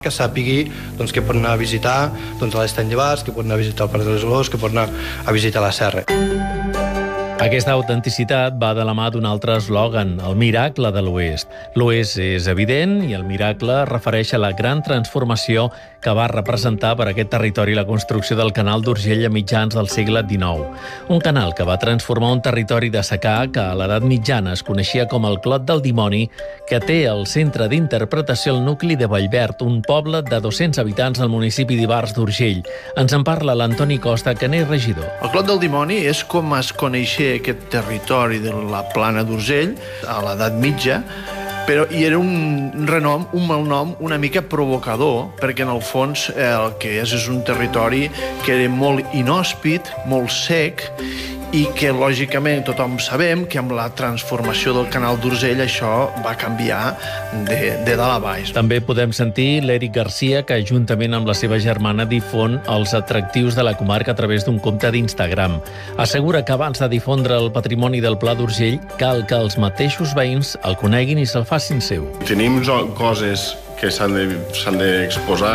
que sàpigui que pot anar a visitar l'Estany Llevats, que pot anar a visitar el Parc de les Olors, que pot anar a visitar la Serra. Aquesta autenticitat va de la mà d'un altre eslògan, el miracle de l'Oest. L'Oest és evident i el miracle refereix a la gran transformació que va representar per aquest territori la construcció del canal d'Urgell a mitjans del segle XIX. Un canal que va transformar un territori de secà que a l'edat mitjana es coneixia com el Clot del Dimoni, que té al centre d'interpretació el nucli de Vallverd, un poble de 200 habitants al municipi d'Ivars d'Urgell. Ens en parla l'Antoni Costa, que n'és regidor. El Clot del Dimoni és com es coneixia aquest territori de la plana d'Urgell a l'edat mitja, però hi era un renom, un malnom una mica provocador, perquè en el fons el que és un territori que era molt inhòspit, molt sec, i que lògicament tothom sabem que amb la transformació del canal d'Urgell això va canviar de dalt a baix. També podem sentir l'Eric Garcia, que juntament amb la seva germana difon els atractius de la comarca a través d'un compte d'Instagram. Assegura que abans de difondre el patrimoni del Pla d'Urgell cal que els mateixos veïns el coneguin i se'l facin seu. Tenim coses que s'han d'exposar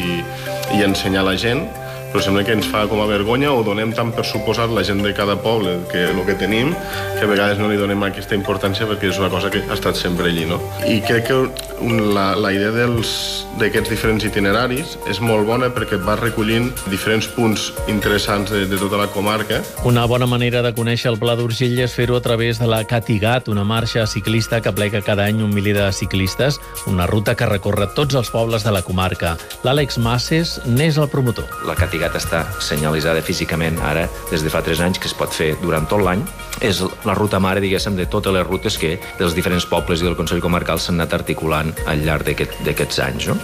i ensenyar a la gent, però sembla que ens fa com a vergonya o donem tant per suposat la gent de cada poble que el que tenim, que a vegades no li donem aquesta importància perquè és una cosa que ha estat sempre allí, no? I crec que la idea d'aquests diferents itineraris és molt bona perquè va recollint diferents punts interessants de tota la comarca. Una bona manera de conèixer el Pla d'Urgell és fer-ho a través de la Catigat, una marxa ciclista que aplega cada any 1 miler de ciclistes, una ruta que recorre tots els pobles de la comarca. L'Àlex Masses n'és el promotor. La Catigat està senyalitzada físicament ara des de fa 3 anys, que es pot fer durant tot l'any. És la ruta mare, diguéssim, de totes les rutes que dels diferents pobles i del Consell Comarcal s'han anat articulant al llarg d'aquests anys. No?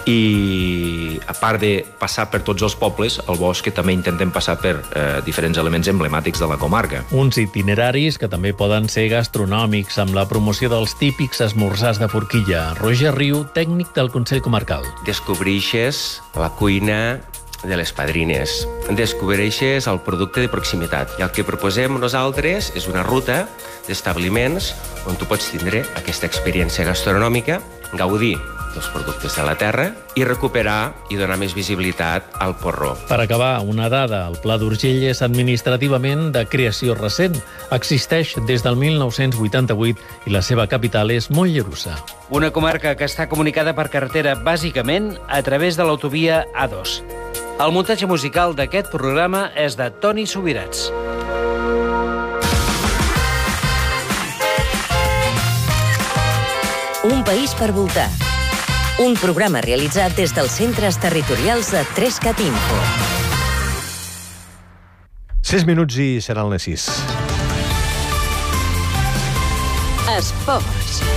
I a part de passar per tots els pobles, al bosc també intentem passar per diferents elements emblemàtics de la comarca. Uns itineraris que també poden ser gastronòmics, amb la promoció dels típics esmorzars de forquilla. Roger Riu, tècnic del Consell Comarcal. Descobreixes la cuina de les padrines. Descobreixes el producte de proximitat. I el que proposem nosaltres és una ruta d'establiments on tu pots tindre aquesta experiència gastronòmica, gaudir dels productes de la terra i recuperar i donar més visibilitat al porró. Per acabar, una dada. El Pla d'Urgell és administrativament de creació recent. Existeix des del 1988 i la seva capital és Mollerussa. Una comarca que està comunicada per carretera bàsicament a través de l'autovia A2. El muntatge musical d'aquest programa és de Toni Subirats. Un país per voltar. Un programa realitzat des dels centres territorials de 3CAT Info. 6 minuts i seran les 6. Esports.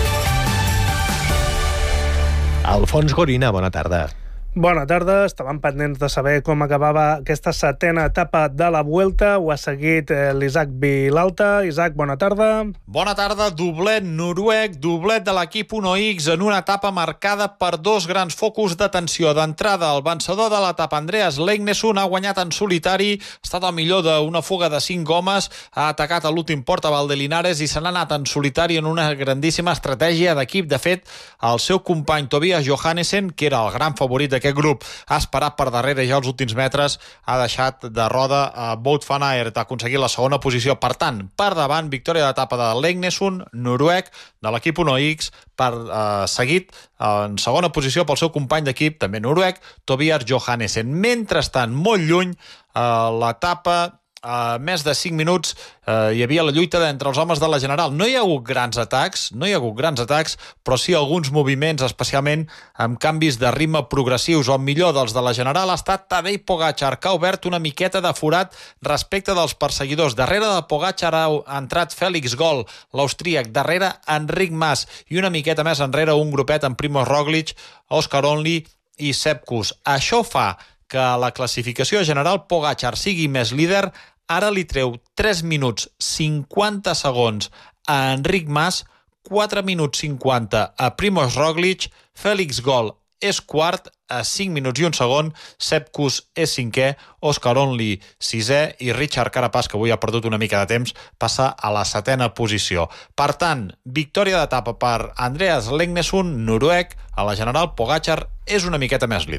Alfons Gorina, bona tarda. Bona tarda, estàvem pendents de saber com acabava aquesta 7ª etapa de la Vuelta. Ho ha seguit l'Isaac Vilalta. Isaac, bona tarda. Bona tarda, doblet noruec, doblet de l'equip 1X en una etapa marcada per 2 grans focus d'atenció. D'entrada, el vencedor de l'etapa, Andreas Legnesund, ha guanyat en solitari, ha estat el millor d'una fuga de 5 homes, ha atacat a l'últim port a Valdelinares i se n'ha anat en solitari en una grandíssima estratègia d'equip. De fet, el seu company Tobias Johannesen, que era el gran favorit d'aquest grup, ha esperat per darrere ja els últims metres, ha deixat de roda a Wout van Aert, ha aconseguit la segona posició. Per tant, per davant, victòria d'etapa de Legnesund, noruec, de l'equip 1X, seguit en segona posició pel seu company d'equip, també noruec, Tobias Johannesen. Mentrestant, molt lluny, l'etapa a més de 5 minuts hi havia la lluita entre els homes de la General. No hi ha hagut grans atacs, però sí alguns moviments, especialment amb canvis de ritme progressius. El millor dels de la General ha estat Tadej Pogačar, que ha obert una miqueta de forat respecte dels perseguidors. Darrere de Pogačar ha entrat Félix Gall, l'austríac, darrere Enric Mas, i una miqueta més enrere un grupet amb Primož Roglič, Oscar Onley i Sepp Kuss. Això fa que a la classificació general Pogačar sigui més líder. Ara li treu 3 minuts 50 segons a Enric Mas, 4 minuts 50 a Primož Roglič, Félix Gall és quart a 5 minuts i 1 segon, Sepp Kuss és 5è, Oscar Onley 6è i Richard Carapaz, que avui ha perdut una mica de temps, passa a la 7a posició. Per tant, victòria d'etapa per Andreas Legnesund, noruec. A la general, Pogačar és una miqueta més líder.